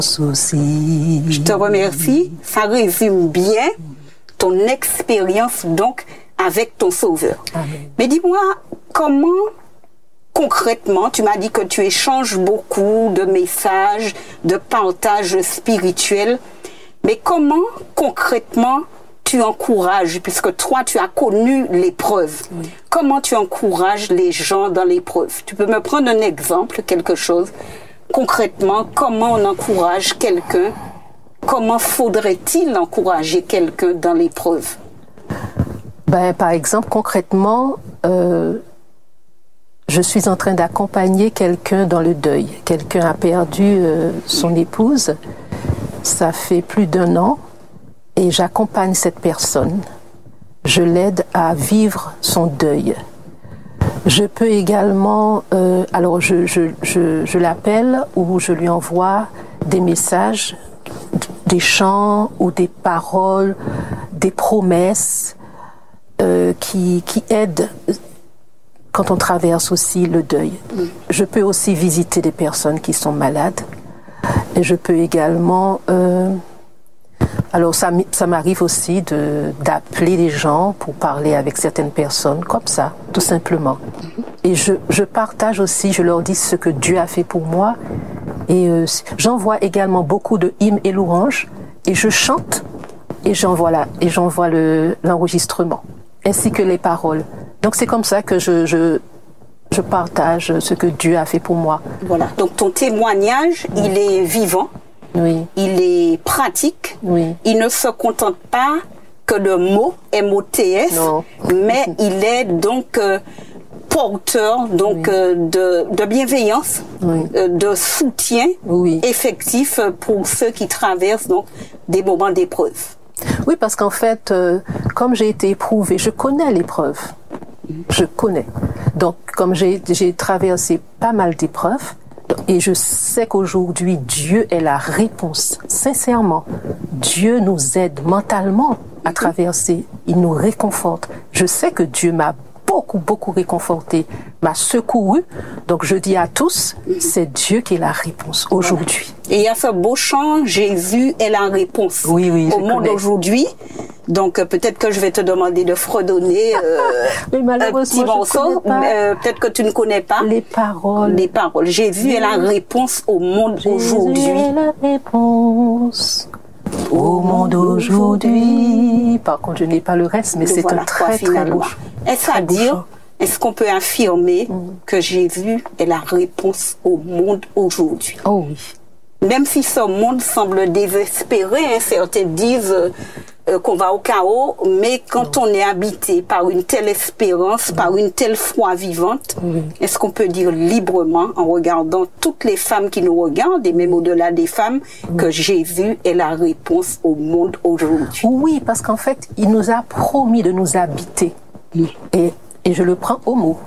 souci. Je te remercie. Ça résume bien ton expérience donc avec ton Sauveur. Amen. Mais dis-moi, comment concrètement, tu m'as dit que tu échanges beaucoup de messages, de partages spirituels, mais comment concrètement tu encourages, puisque toi tu as connu l'épreuve, comment tu encourages les gens dans l'épreuve? Tu peux me prendre un exemple, quelque chose, concrètement, comment on encourage quelqu'un? Comment faudrait-il encourager quelqu'un dans l'épreuve? Par exemple, concrètement, je suis en train d'accompagner quelqu'un dans le deuil. Quelqu'un a perdu son épouse, ça fait plus d'1 an, et j'accompagne cette personne. Je l'aide à vivre son deuil. Je peux également, alors je l'appelle ou je lui envoie des messages, des chants ou des paroles, des promesses qui aident quand on traverse aussi le deuil. Je peux aussi visiter des personnes qui sont malades. Et je peux également... alors ça m'arrive aussi d'appeler les gens pour parler avec certaines personnes, comme ça, tout simplement. Et je partage aussi, je leur dis ce que Dieu a fait pour moi. Et j'envoie également beaucoup de hymnes et louanges. Et je chante et j'envoie l'enregistrement, ainsi que les paroles. Donc c'est comme ça que je partage ce que Dieu a fait pour moi. Voilà, donc ton témoignage, il est vivant, oui. Il est pratique, oui. Il ne se contente pas que de mots, M-O-T-S, mais il est donc porteur donc, de bienveillance, de soutien effectif pour ceux qui traversent donc, des moments d'épreuve. Oui, parce qu'en fait, comme j'ai été éprouvée, je connais l'épreuve. Je connais. Donc, comme j'ai traversé pas mal d'épreuves, et je sais qu'aujourd'hui, Dieu est la réponse. Sincèrement, Dieu nous aide mentalement à traverser. Il nous réconforte. Je sais que Dieu m'a beaucoup réconforté, m'a secouru. Donc, je dis à tous, c'est Dieu qui est la réponse aujourd'hui. Et il y a ce beau chant, Jésus est la réponse au monde aujourd'hui. Donc, peut-être que je vais te demander de fredonner un petit morceau. Peut-être que tu ne connais pas. Les paroles. Les paroles. Jésus est la réponse au monde aujourd'hui. Jésus est la réponse au monde aujourd'hui. Par contre, je n'ai pas le reste, mais c'est un très beau chant. Est-ce à dire, est-ce qu'on peut affirmer que Jésus est la réponse au monde aujourd'hui? Oh oui. Même si ce monde semble désespéré, certains disent qu'on va au chaos, mais quand on est habité par une telle espérance, par une telle foi vivante, est-ce qu'on peut dire librement, en regardant toutes les femmes qui nous regardent, et même au-delà des femmes, que Jésus est la réponse au monde aujourd'hui? Oui, parce qu'en fait, il nous a promis de nous habiter. Et je le prends au mot.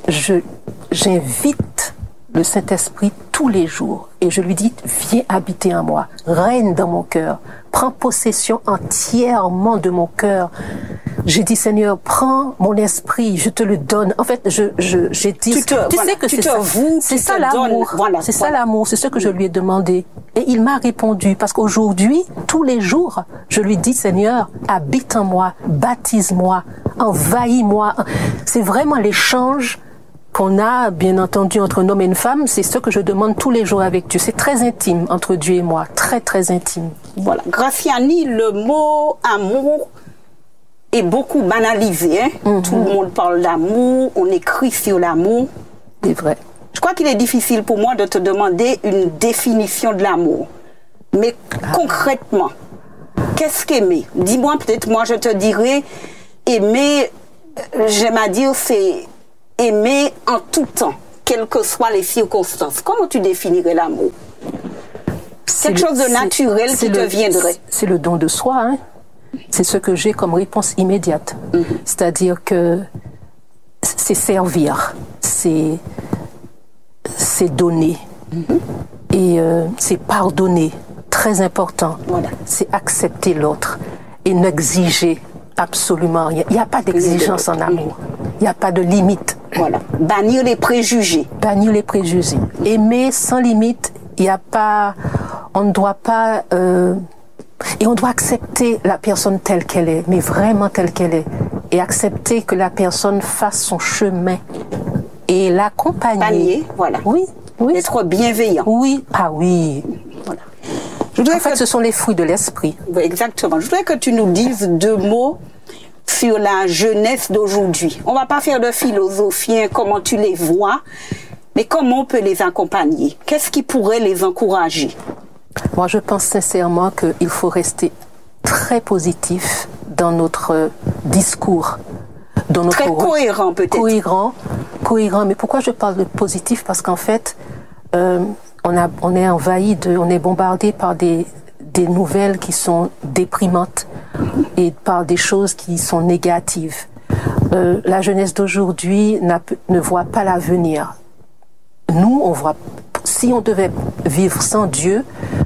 J'invite le Saint-Esprit tous les jours et je lui dis, viens habiter en moi, règne dans mon cœur, prends possession entièrement de mon cœur. J'ai dit, Seigneur, prends mon esprit, je te le donne. En fait, j'ai dit, tu sais que c'est ça, c'est ça l'amour, c'est ça l'amour, c'est ce que je lui ai demandé. Et il m'a répondu, parce qu'aujourd'hui, tous les jours, je lui dis, Seigneur, habite en moi, baptise-moi, envahis-moi. C'est vraiment l'échange qu'on a, bien entendu, entre un homme et une femme, c'est ce que je demande tous les jours avec Dieu. C'est très intime entre Dieu et moi, très intime. Voilà. Graciani, le mot amour est beaucoup banalisé. Hein? Tout le monde parle d'amour, on écrit sur l'amour. C'est vrai. Je crois qu'il est difficile pour moi de te demander une définition de l'amour. Mais concrètement, qu'est-ce qu'aimer? Dis-moi, peut-être moi je te dirais, aimer, j'aime à dire, c'est aimer en tout temps, quelles que soient les circonstances. Comment tu définirais l'amour? Quelque chose de naturel qui te viendrait. C'est le don de soi, hein? C'est ce que j'ai comme réponse immédiate. C'est-à-dire que c'est servir, c'est donner, et c'est pardonner, très important. Voilà. C'est accepter l'autre et n'exiger absolument rien. Il n'y a pas d'exigence en amour. Il n'y a pas de limite. Voilà. Bannir les préjugés. Bannir les préjugés. Aimer sans limite. Il n'y a pas... On ne doit pas... et on doit accepter la personne telle qu'elle est, mais vraiment telle qu'elle est. Et accepter que la personne fasse son chemin. Et l'accompagner. Voilà. Oui, oui. Être bienveillant. Oui, ah oui. Voilà. En fait, ce sont les fruits de l'esprit. Oui, exactement. Je voudrais que tu nous dises 2 mots sur la jeunesse d'aujourd'hui. On ne va pas faire de philosophie, hein, comment tu les vois, mais comment on peut les accompagner? Qu'est-ce qui pourrait les encourager? Moi, je pense sincèrement qu'il faut rester très positif dans notre discours. Dans notre très cohérent peut-être. Cohérent. Mais pourquoi je parle de positif? Parce qu'en fait, on est envahi, on est bombardé par des nouvelles qui sont déprimantes et par des choses qui sont négatives. La jeunesse d'aujourd'hui ne voit pas l'avenir. Nous, on voit. Si on devait vivre sans Dieu,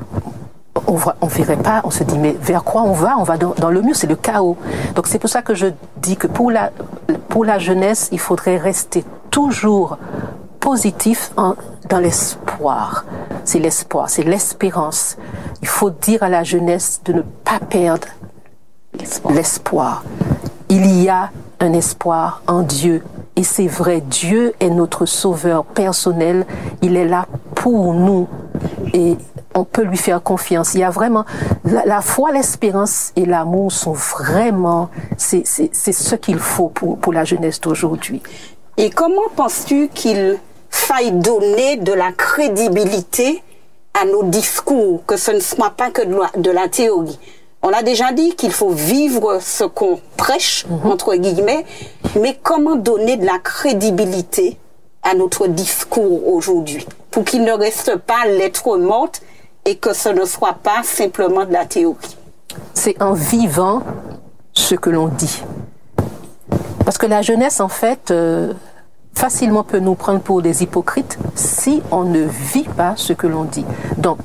on verrait pas. On se dit mais vers quoi on va? On va dans le mur, c'est le chaos. Donc c'est pour ça que je dis que pour la jeunesse, il faudrait rester toujours positif dans l'espoir. C'est l'espoir, c'est l'espérance. Il faut dire à la jeunesse de ne pas perdre l'espoir. Il y a un espoir en Dieu. Et c'est vrai, Dieu est notre sauveur personnel. Il est là pour nous. Et on peut lui faire confiance. Il y a vraiment... La foi, l'espérance et l'amour sont vraiment... C'est ce qu'il faut pour la jeunesse d'aujourd'hui. Et comment penses-tu qu'il faille donner de la crédibilité à nos discours, que ce ne soit pas que de la théorie? On a déjà dit qu'il faut vivre ce qu'on prêche, entre guillemets, mais comment donner de la crédibilité à notre discours aujourd'hui pour qu'il ne reste pas lettre morte et que ce ne soit pas simplement de la théorie? C'est en vivant ce que l'on dit. Parce que la jeunesse, en fait, facilement peut nous prendre pour des hypocrites si on ne vit pas ce que l'on dit. Donc,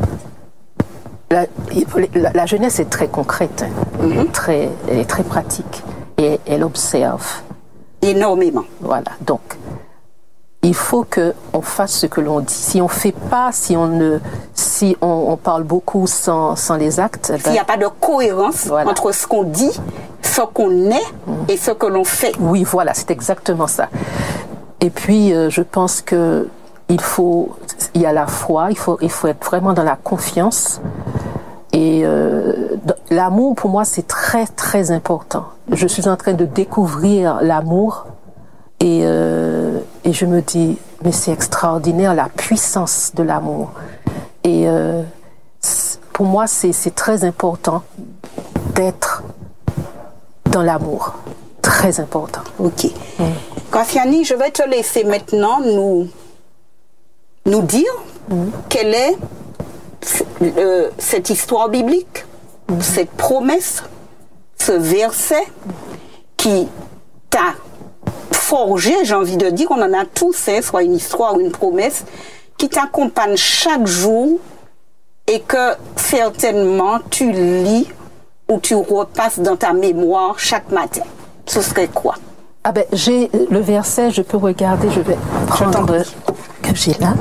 la jeunesse est très concrète, elle est très pratique et elle observe. Énormément. Voilà, donc il faut qu'on fasse ce que l'on dit. Si on ne fait pas, si on parle beaucoup sans les actes... S'il n'y a pas de cohérence entre ce qu'on dit, ce qu'on est et ce que l'on fait. Oui, voilà, c'est exactement ça. Et puis, je pense qu'il y a la foi, il faut être vraiment dans la confiance. Et l'amour, pour moi, c'est très, très important. Je suis en train de découvrir l'amour et je me dis, mais c'est extraordinaire, la puissance de l'amour. Et pour moi, c'est très important d'être dans l'amour. Très important. Ok. Kafiani, je vais te laisser maintenant nous dire quelle est cette histoire biblique, cette promesse, ce verset qui t'a forgé, j'ai envie de dire, on en a tous, soit une histoire ou une promesse, qui t'accompagne chaque jour et que certainement tu lis ou tu repasses dans ta mémoire chaque matin. Ce serait quoi? Ah ben, j'ai le verset, je peux regarder, je vais prendre que j'ai là.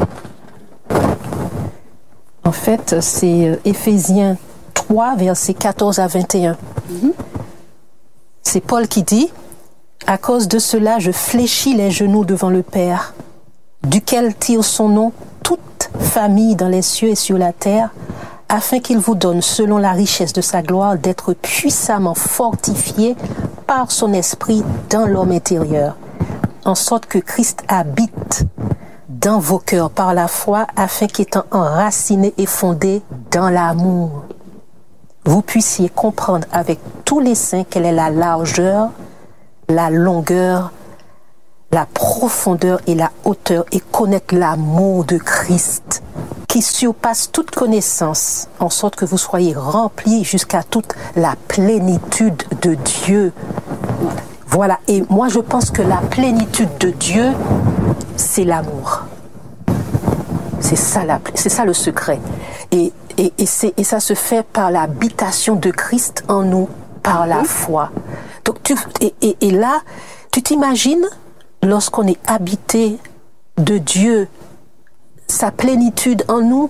En fait, c'est Éphésiens 3, versets 14 à 21. C'est Paul qui dit « À cause de cela, je fléchis les genoux devant le Père, duquel tire son nom toute famille dans les cieux et sur la terre, afin qu'il vous donne, selon la richesse de sa gloire, d'être puissamment fortifié par son esprit dans l'homme intérieur, en sorte que Christ habite dans vos cœurs par la foi, afin qu'étant enracinés et fondés dans l'amour, vous puissiez comprendre avec tous les saints quelle est la largeur, la longueur, la profondeur et la hauteur, et connaître l'amour de Christ, qui surpasse toute connaissance, en sorte que vous soyez remplis jusqu'à toute la plénitude de Dieu. Voilà, et moi je pense que la plénitude de Dieu, c'est l'amour. C'est ça le secret. Et ça se fait par l'habitation de Christ en nous, par la foi. Donc et là, tu t'imagines, lorsqu'on est habité de Dieu, sa plénitude en nous,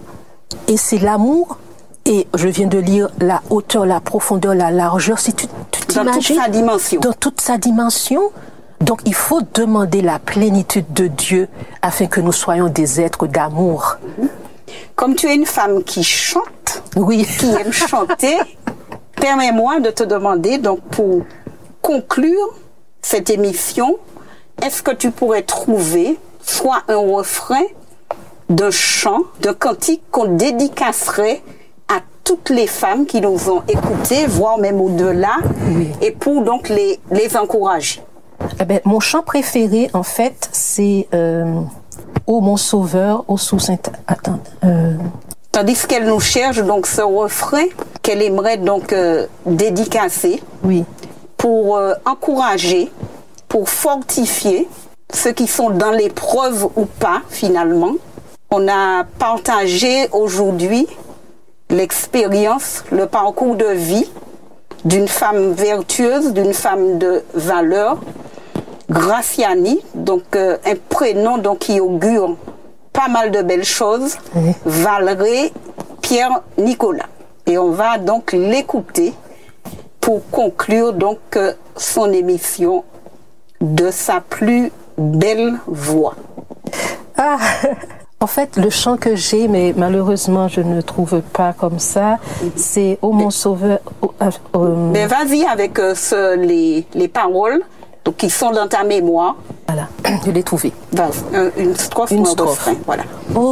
Et c'est l'amour. Et je viens de lire la hauteur, la profondeur, la largeur. Si tu t'imagines. Dans toute sa dimension. Dans toute sa dimension. Donc, il faut demander la plénitude de Dieu afin que nous soyons des êtres d'amour. Comme tu es une femme qui chante, oui, qui aime chanter, permets-moi de te demander, donc pour conclure cette émission, est-ce que tu pourrais trouver soit un refrain d'un chant, d'un cantique qu'on dédicacerait à toutes les femmes qui nous ont écoutés, voire même au-delà, oui. Et pour donc les encourager? Eh ben, mon chant préféré, en fait, c'est Ô mon sauveur, ô sous Sainte... Attends. Tandis qu'elle nous cherche donc ce refrain qu'elle aimerait donc dédicacer, oui. Pour encourager, pour fortifier ceux qui sont dans l'épreuve ou pas, finalement. On a partagé aujourd'hui l'expérience, le parcours de vie d'une femme vertueuse, d'une femme de valeur, Graciani, donc un prénom donc, qui augure pas mal de belles choses, oui. Valérie Pierre Nicolas. Et on va donc l'écouter pour conclure donc son émission de sa plus belle voix. Ah, en fait, le chant que j'ai, mais malheureusement je ne trouve pas comme ça, c'est Ô mon sauveur. Mais vas-y avec les paroles donc, qui sont dans ta mémoire. Voilà, je l'ai trouvé. Une strophe ou un refrain, voilà.